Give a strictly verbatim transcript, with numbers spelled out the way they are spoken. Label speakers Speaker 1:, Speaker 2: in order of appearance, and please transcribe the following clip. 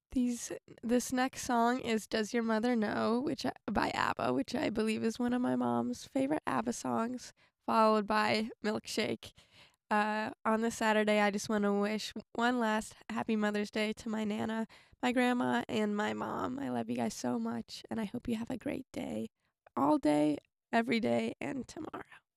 Speaker 1: These this next song is "Does Your Mother Know," which I, by ABBA, which I believe is one of my mom's favorite ABBA songs, followed by "Milkshake." Uh, on this Saturday, I just want to wish one last happy Mother's Day to my Nana, my grandma, and my mom. I love you guys so much, and I hope you have a great day, all day, every day, and tomorrow.